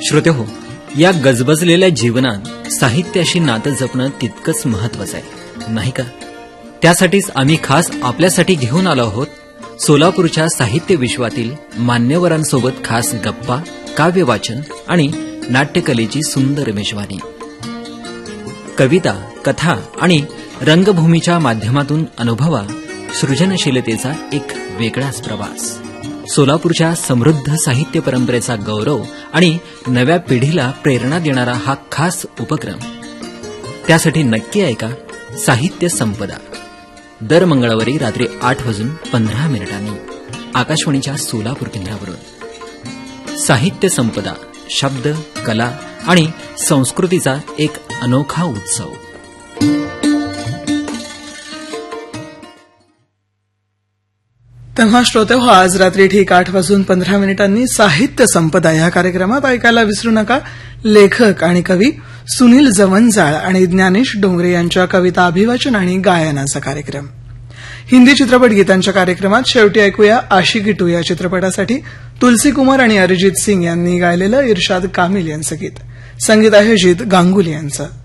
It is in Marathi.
श्रोतेहो, या गजबजलेल्या जीवनात साहित्याशी नातं जपणं तितकंच महत्वाचं आहे, नाही का? त्यासाठीच आम्ही खास आपल्यासाठी घेऊन आलो आहोत सोलापूरच्या साहित्य विश्वातील मान्यवरांसोबत खास गप्पा, काव्य वाचन आणि नाट्यकलेची सुंदर मेजवानी. कविता, कथा आणि रंगभूमीच्या माध्यमातून अनुभवा सृजनशीलतेचा एक वेगळाच प्रवास. सोलापूरच्या समृद्ध साहित्य परंपरेचा गौरव आणि नव्या पिढीला प्रेरणा देणारा हा खास उपक्रम. त्यासाठी नक्की ऐका साहित्य संपदा, दर मंगळवारी रात्री 8:15 आकाशवाणीच्या सोलापूर केंद्रावरून. साहित्य संपदा, शब्द, कला आणि संस्कृतीचा एक अनोखा उत्सव. तेव्हा श्रोते हो, आज रात्री ठीक 8:15 साहित्य संपदा या कार्यक्रमात ऐकायला विसरू नका लेखक आणि कवी सुनील जवंजाळ आणि ज्ञानेश डोंगरे यांच्या कविता अभिवाचन आणि गायनाचा कार्यक्रम. हिंदी चित्रपट गीतांच्या कार्यक्रमात शेवटी ऐकूया आशिकी 2 या चित्रपटासाठी तुलसी कुमार आणि अरिजित सिंग यांनी गायलेलं इर्शाद कामिल यांचं गीत. संगीत आहे अजित गांगुली यांचं.